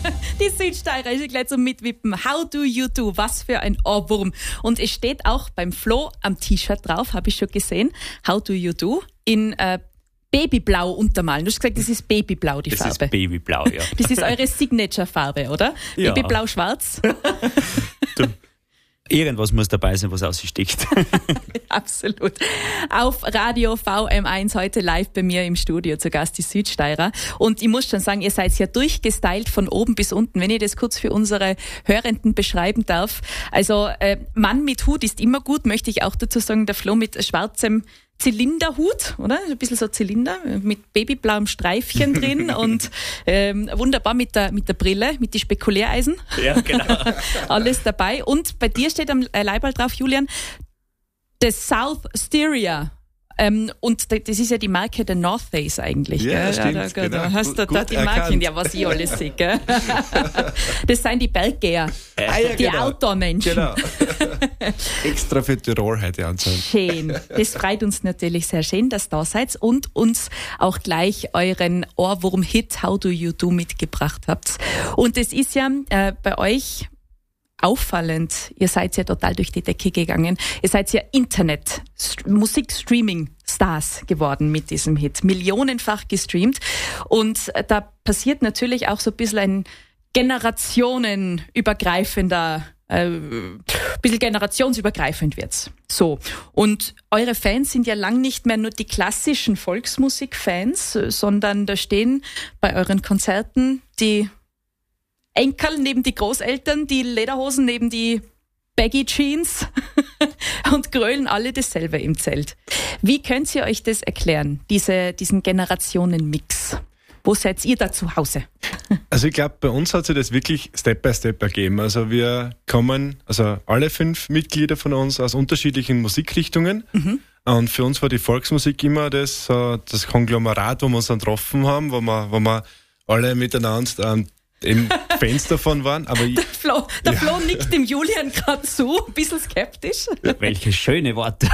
Die Südsteirer ist gleich zum Mitwippen. How do you do? Was für ein Ohrwurm. Und es steht auch beim Flo am T-Shirt drauf, habe ich schon gesehen. How do you do? In Babyblau untermalen. Du hast gesagt, das ist Babyblau, die Farbe. Das ist Babyblau, ja. Das ist eure Signature-Farbe, oder? Ja. Babyblau-schwarz. Irgendwas muss dabei sein, was aussticht. Absolut. Auf Radio VM1 heute live bei mir im Studio zu Gast die Südsteirer. Und ich muss schon sagen, ihr seid ja durchgestylt von oben bis unten, wenn ich das kurz für unsere Hörenden beschreiben darf. Also Mann mit Hut ist immer gut, möchte ich auch dazu sagen, der Flo mit schwarzem Zylinderhut, oder? Ein bisschen so Zylinder mit babyblauem Streifchen drin und wunderbar mit der Brille, mit die Spekuläreisen. Ja, genau. Alles dabei. Und bei dir steht am Leiberl drauf, Julian, The South Styria. Und das ist ja die Marke der North Face eigentlich. Ja, gell? stimmt, Da hast du gut da die Marken, erkannt. ja, was ich alles sehe. Gell? Das sind die Berggeher, die genau. Outdoor-Menschen. Genau. Extra für Tirol heute anzeigen. Schön. Das freut uns natürlich sehr schön, dass ihr da seid und uns auch gleich euren Ohrwurm-Hit How Do You Do mitgebracht habt. Und das ist ja bei euch auffallend. Ihr seid ja total durch die Decke gegangen. Ihr seid ja Musik-Streaming-Stars geworden mit diesem Hit. Millionenfach gestreamt. Und da passiert natürlich auch so ein bisschen ein generationenübergreifender bisschen generationsübergreifend wird's. So. Und eure Fans sind ja lang nicht mehr nur die klassischen Volksmusik-Fans, sondern da stehen bei euren Konzerten die Enkel neben die Großeltern, die Lederhosen neben die Baggy Jeans und grölen alle dasselbe im Zelt. Wie könnt ihr euch das erklären, diesen Generationenmix? Wo seid ihr da zu Hause? Also ich glaube, bei uns hat sich das wirklich Step by Step ergeben. Also wir kommen, also alle 5 Mitglieder von uns aus unterschiedlichen Musikrichtungen. Mhm. Und für uns war die Volksmusik immer das Konglomerat, wo wir uns dann getroffen haben, wo wir alle miteinander eben Fans davon waren. Aber der Flo nickt dem Julian gerade zu, ein bisschen skeptisch. Welche schöne Worte.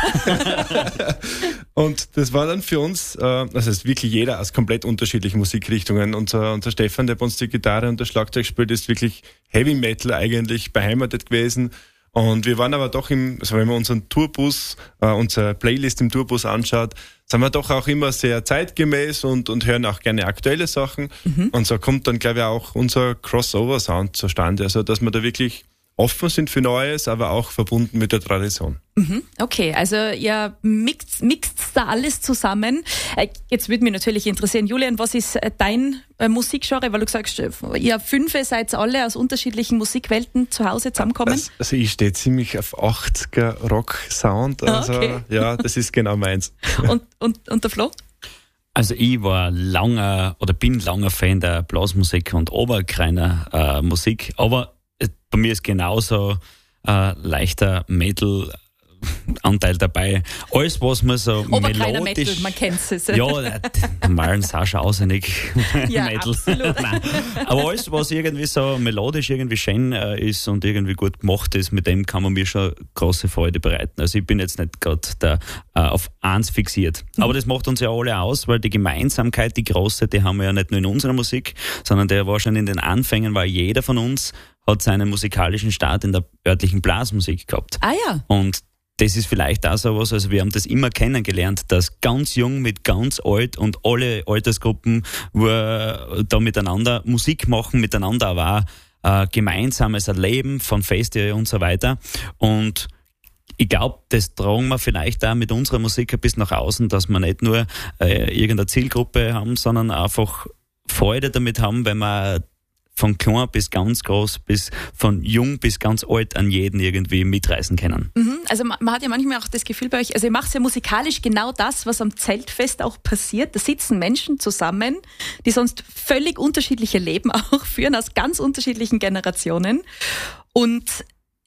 Und das war dann für uns, das ist wirklich jeder aus komplett unterschiedlichen Musikrichtungen. Unser Stefan, der bei uns die Gitarre und das Schlagzeug spielt, ist wirklich Heavy Metal eigentlich beheimatet gewesen. Und wir waren aber doch wenn man unseren Tourbus, unsere Playlist im Tourbus anschaut, sind wir doch auch immer sehr zeitgemäß und hören auch gerne aktuelle Sachen. Mhm. Und so kommt dann, glaube ich, auch unser Crossover-Sound zustande. Also, dass wir da wirklich offen sind für Neues, aber auch verbunden mit der Tradition. Mhm, okay, also ihr mixt da alles zusammen. Jetzt würde mich natürlich interessieren, Julian, was ist dein Musikgenre? Weil du sagst, ihr 5 seid alle aus unterschiedlichen Musikwelten zu Hause zusammenkommen. Also ich stehe ziemlich auf 80er Rock-Sound. Also okay. Ja, das ist genau meins. Und der Flo? Also ich war bin langer Fan der Blasmusik und Oberkreiner Musik, aber bei mir ist genauso leichter Metal-Anteil dabei. Alles, was man so Oberkreiner melodisch... Metal, man kennt es. Ja, normalen Sascha Ausenig ja, Metal. Absolut. Nein. Aber alles, was irgendwie so melodisch irgendwie schön ist und irgendwie gut gemacht ist, mit dem kann man mir schon große Freude bereiten. Also ich bin jetzt nicht gerade auf eins fixiert. Aber das macht uns ja alle aus, weil die Gemeinsamkeit, die große, die haben wir ja nicht nur in unserer Musik, sondern der war schon in den Anfängen, weil jeder von uns hat seinen musikalischen Start in der örtlichen Blasmusik gehabt. Ah ja. Und das ist vielleicht auch so was, also wir haben das immer kennengelernt, dass ganz jung mit ganz alt und alle Altersgruppen, wo da miteinander Musik machen, miteinander aber auch gemeinsames Erleben von Feste und so weiter. Und ich glaube, das tragen wir vielleicht auch mit unserer Musik ein bisschen nach außen, dass wir nicht nur irgendeine Zielgruppe haben, sondern einfach Freude damit haben, wenn wir von klein bis ganz groß, bis von jung bis ganz alt an jeden irgendwie mitreißen können. Also man hat ja manchmal auch das Gefühl bei euch, also ihr macht ja musikalisch genau das, was am Zeltfest auch passiert. Da sitzen Menschen zusammen, die sonst völlig unterschiedliche Leben auch führen, aus ganz unterschiedlichen Generationen. Und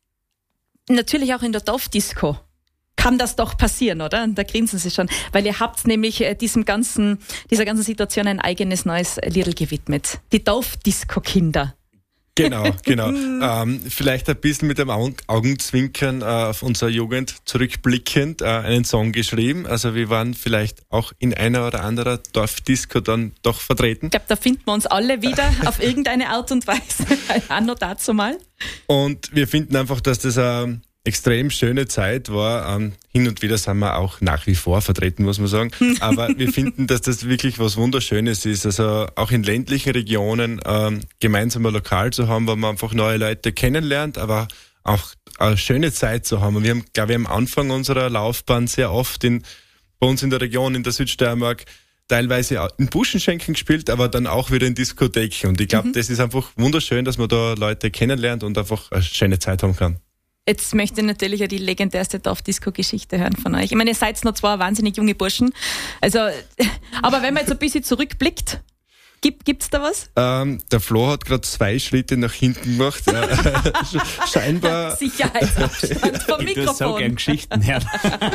natürlich auch in der Dorfdisco kann das doch passieren, oder? Und da grinsen sie schon, weil ihr habt nämlich dieser ganzen Situation ein eigenes neues Liedl gewidmet. Die Dorfdisco-Kinder. Genau. Vielleicht ein bisschen mit dem Augenzwinkern auf unsere Jugend zurückblickend einen Song geschrieben. Also wir waren vielleicht auch in einer oder anderen Dorfdisco dann doch vertreten. Ich glaube, da finden wir uns alle wieder auf irgendeine Art und Weise. Auch noch dazu mal. Und wir finden einfach, dass das eine extrem schöne Zeit war. Hin und wieder sind wir auch nach wie vor vertreten, muss man sagen. Aber wir finden, dass das wirklich was Wunderschönes ist. Also auch in ländlichen Regionen gemeinsam ein Lokal zu haben, wo man einfach neue Leute kennenlernt, aber auch eine schöne Zeit zu haben. Und wir haben, glaube ich, am Anfang unserer Laufbahn sehr oft bei uns in der Region, in der Südsteiermark, teilweise in Buschenschenken gespielt, aber dann auch wieder in Diskotheken. Und ich glaube, das ist einfach wunderschön, dass man da Leute kennenlernt und einfach eine schöne Zeit haben kann. Jetzt möchte ich natürlich ja die legendärste Dorfdisco-Geschichte hören von euch. Ich meine, ihr seid noch zwei wahnsinnig junge Burschen. Also, aber wenn man jetzt ein bisschen zurückblickt, gibt's da was? Der Flo hat gerade 2 Schritte nach hinten gemacht. Scheinbar. Sicherheitsabstand vom Mikrofon. Ich würde so gern Geschichten hören.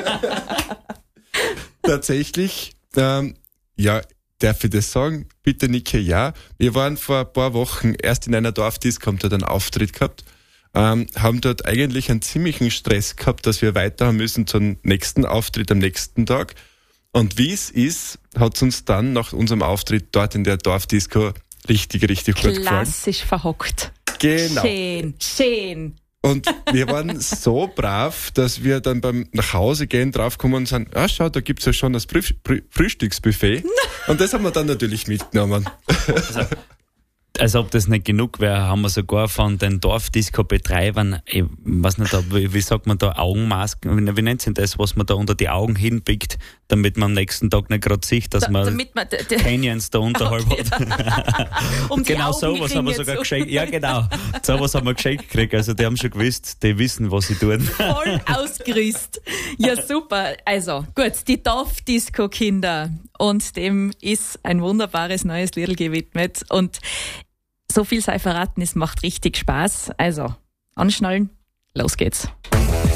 Tatsächlich, darf ich das sagen? Bitte, Nike, ja. Wir waren vor ein paar Wochen erst in einer Dorfdisco, haben dort einen Auftritt gehabt. Haben dort eigentlich einen ziemlichen Stress gehabt, dass wir weiter haben müssen zum nächsten Auftritt am nächsten Tag. Und wie es ist, hat es uns dann nach unserem Auftritt dort in der Dorfdisco richtig gut gefallen. Klassisch verhockt. Genau. Schön. Und wir waren so brav, dass wir dann beim Nachhausegehen draufgekommen und sagen, schau, da gibt's ja schon das Frühstücksbuffet. Und das haben wir dann natürlich mitgenommen. Als ob das nicht genug wäre, haben wir sogar von den Dorfdisco-Betreibern, ich weiß nicht, wie sagt man da, Augenmasken, wie nennt sich das, was man da unter die Augen hinpickt, damit man am nächsten Tag nicht gerade sieht, dass man Canyons da unterhalb hat. Genau sowas haben wir sogar geschenkt. Ja, genau. Sowas haben wir geschenkt gekriegt. Also die haben schon gewusst, die wissen, was sie tun. Voll ausgerüstet. Ja, super. Also, gut, die Dorfdisco-Kinder. Und dem ist ein wunderbares neues Lied gewidmet. Und so viel sei verraten, es macht richtig Spaß. Also, anschnallen, los geht's.